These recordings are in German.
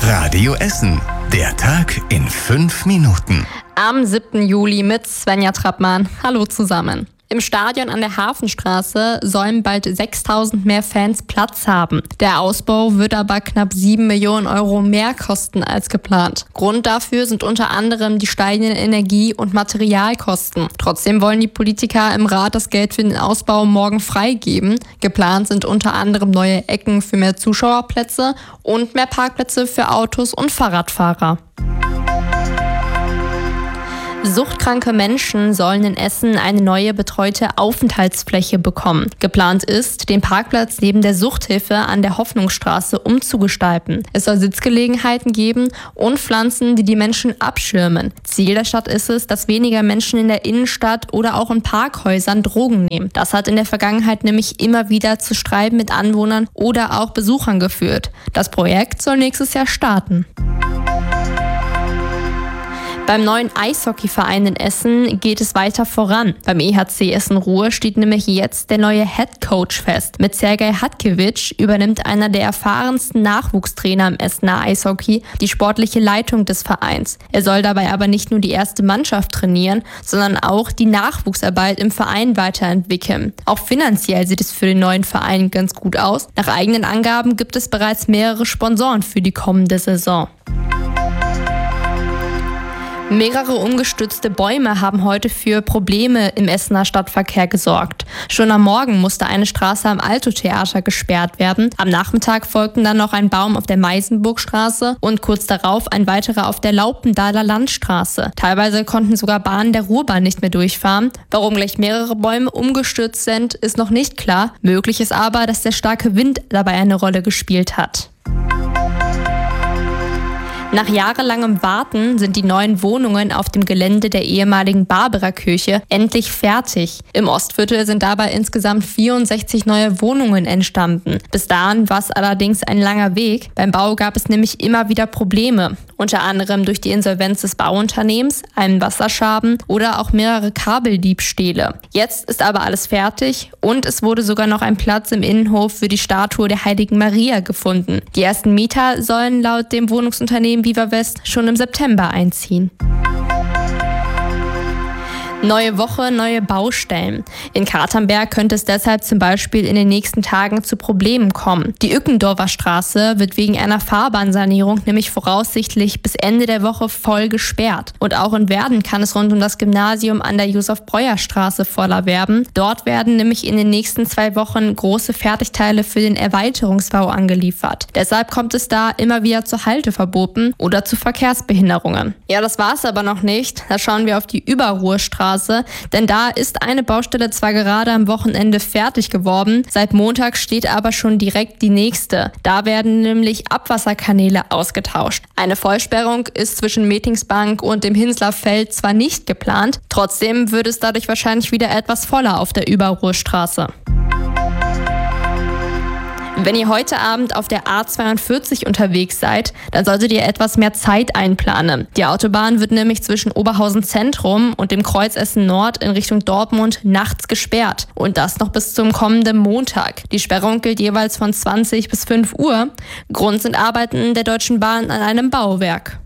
Radio Essen. Der Tag in 5 Minuten. Am 7. Juli mit Svenja Trappmann. Hallo zusammen. Im Stadion an der Hafenstraße sollen bald 6.000 mehr Fans Platz haben. Der Ausbau wird aber knapp 7 Millionen Euro mehr kosten als geplant. Grund dafür sind unter anderem die steigenden Energie- und Materialkosten. Trotzdem wollen die Politiker im Rat das Geld für den Ausbau morgen freigeben. Geplant sind unter anderem neue Ecken für mehr Zuschauerplätze und mehr Parkplätze für Autos und Fahrradfahrer. Suchtkranke Menschen sollen in Essen eine neue betreute Aufenthaltsfläche bekommen. Geplant ist, den Parkplatz neben der Suchthilfe an der Hoffnungsstraße umzugestalten. Es soll Sitzgelegenheiten geben und Pflanzen, die die Menschen abschirmen. Ziel der Stadt ist es, dass weniger Menschen in der Innenstadt oder auch in Parkhäusern Drogen nehmen. Das hat in der Vergangenheit nämlich immer wieder zu Streiten mit Anwohnern oder auch Besuchern geführt. Das Projekt soll nächstes Jahr starten. Beim neuen Eishockeyverein in Essen geht es weiter voran. Beim EHC Essen-Ruhr steht nämlich jetzt der neue Headcoach fest. Mit Sergej Hatkiewicz übernimmt einer der erfahrensten Nachwuchstrainer im Essener Eishockey die sportliche Leitung des Vereins. Er soll dabei aber nicht nur die erste Mannschaft trainieren, sondern auch die Nachwuchsarbeit im Verein weiterentwickeln. Auch finanziell sieht es für den neuen Verein ganz gut aus. Nach eigenen Angaben gibt es bereits mehrere Sponsoren für die kommende Saison. Mehrere umgestürzte Bäume haben heute für Probleme im Essener Stadtverkehr gesorgt. Schon am Morgen musste eine Straße am Alto-Theater gesperrt werden. Am Nachmittag folgten dann noch ein Baum auf der Meisenburgstraße und kurz darauf ein weiterer auf der Laupendaler Landstraße. Teilweise konnten sogar Bahnen der Ruhrbahn nicht mehr durchfahren. Warum gleich mehrere Bäume umgestürzt sind, ist noch nicht klar. Möglich ist aber, dass der starke Wind dabei eine Rolle gespielt hat. Nach jahrelangem Warten sind die neuen Wohnungen auf dem Gelände der ehemaligen Barbarakirche endlich fertig. Im Ostviertel sind dabei insgesamt 64 neue Wohnungen entstanden. Bis dahin war es allerdings ein langer Weg. Beim Bau gab es nämlich immer wieder Probleme. Unter anderem durch die Insolvenz des Bauunternehmens, einen Wasserschaden oder auch mehrere Kabeldiebstähle. Jetzt ist aber alles fertig und es wurde sogar noch ein Platz im Innenhof für die Statue der Heiligen Maria gefunden. Die ersten Mieter sollen laut dem Wohnungsunternehmen Viva West schon im September einziehen. Neue Woche, neue Baustellen. In Katernberg könnte es deshalb zum Beispiel in den nächsten Tagen zu Problemen kommen. Die Ückendorfer Straße wird wegen einer Fahrbahnsanierung nämlich voraussichtlich bis Ende der Woche voll gesperrt. Und auch in Werden kann es rund um das Gymnasium an der Josef-Breuer-Straße voller werden. Dort werden nämlich in den nächsten 2 Wochen große Fertigteile für den Erweiterungsbau angeliefert. Deshalb kommt es da immer wieder zu Halteverboten oder zu Verkehrsbehinderungen. Ja, das war's aber noch nicht. Da schauen wir auf die Überruhrstraße. Denn da ist eine Baustelle zwar gerade am Wochenende fertig geworden, seit Montag steht aber schon direkt die nächste. Da werden nämlich Abwasserkanäle ausgetauscht. Eine Vollsperrung ist zwischen Metingsbank und dem Hinsler Feld zwar nicht geplant, trotzdem wird es dadurch wahrscheinlich wieder etwas voller auf der Überruhrstraße. Wenn ihr heute Abend auf der A42 unterwegs seid, dann solltet ihr etwas mehr Zeit einplanen. Die Autobahn wird nämlich zwischen Oberhausen Zentrum und dem Kreuz Essen Nord in Richtung Dortmund nachts gesperrt. Und das noch bis zum kommenden Montag. Die Sperrung gilt jeweils von 20 bis 5 Uhr. Grund sind Arbeiten der Deutschen Bahn an einem Bauwerk.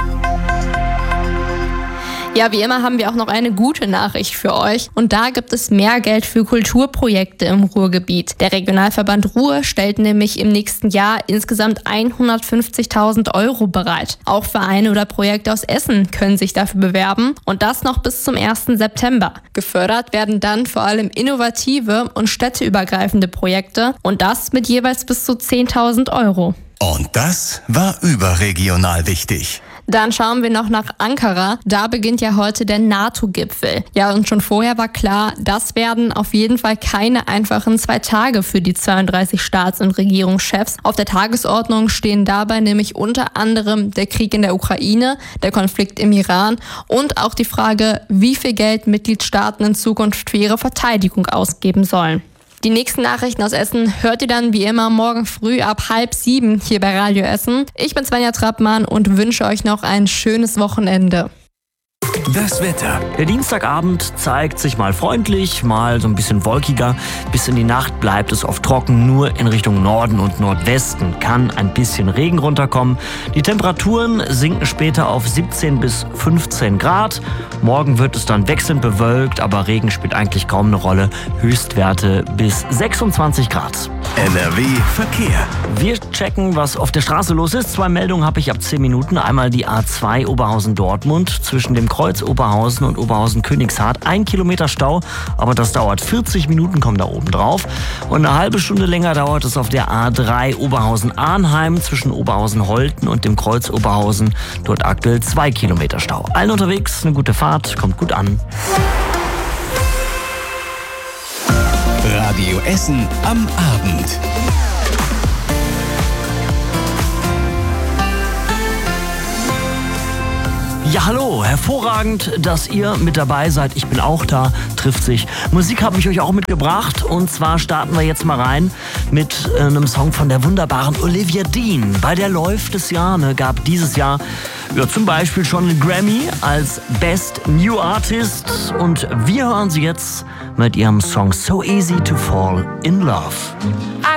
Ja, wie immer haben wir auch noch eine gute Nachricht für euch. Und da gibt es mehr Geld für Kulturprojekte im Ruhrgebiet. Der Regionalverband Ruhr stellt nämlich im nächsten Jahr insgesamt 150.000 Euro bereit. Auch Vereine oder Projekte aus Essen können sich dafür bewerben. Und das noch bis zum 1. September. Gefördert werden dann vor allem innovative und städteübergreifende Projekte. Und das mit jeweils bis zu 10.000 Euro. Und das war überregional wichtig. Dann schauen wir noch nach Ankara. Da beginnt ja heute der NATO-Gipfel. Ja, und schon vorher war klar, das werden auf jeden Fall keine einfachen 2 Tage für die 32 Staats- und Regierungschefs. Auf der Tagesordnung stehen dabei nämlich unter anderem der Krieg in der Ukraine, der Konflikt im Iran und auch die Frage, wie viel Geld Mitgliedstaaten in Zukunft für ihre Verteidigung ausgeben sollen. Die nächsten Nachrichten aus Essen hört ihr dann wie immer morgen früh ab 6:30 hier bei Radio Essen. Ich bin Svenja Trappmann und wünsche euch noch ein schönes Wochenende. Das Wetter. Der Dienstagabend zeigt sich mal freundlich, mal so ein bisschen wolkiger. Bis in die Nacht bleibt es oft trocken. Nur in Richtung Norden und Nordwesten kann ein bisschen Regen runterkommen. Die Temperaturen sinken später auf 17 bis 15 Grad. Morgen wird es dann wechselnd bewölkt, aber Regen spielt eigentlich kaum eine Rolle. Höchstwerte bis 26 Grad. NRW Verkehr. Wir checken, was auf der Straße los ist. 2 Meldungen habe ich ab 10 Minuten. Einmal die A2 Oberhausen-Dortmund zwischen dem Kreuz Oberhausen und Oberhausen-Königshardt. 1 Kilometer Stau, aber das dauert 40 Minuten, kommen da oben drauf. Und eine halbe Stunde länger dauert es auf der A3 Oberhausen-Arnheim zwischen Oberhausen-Holten und dem Kreuz Oberhausen. Dort aktuell 2 Kilometer Stau. Allen unterwegs, eine gute Fahrt, kommt gut an. Radio Essen am Abend. Ja, hallo, hervorragend, dass ihr mit dabei seid. Ich bin auch da, trifft sich. Musik habe ich euch auch mitgebracht und zwar starten wir jetzt mal rein mit einem Song von der wunderbaren Olivia Dean. Bei der läuft es ja, gab dieses Jahr zum Beispiel schon einen Grammy als Best New Artist und wir hören sie jetzt mit ihrem Song So Easy to Fall in Love.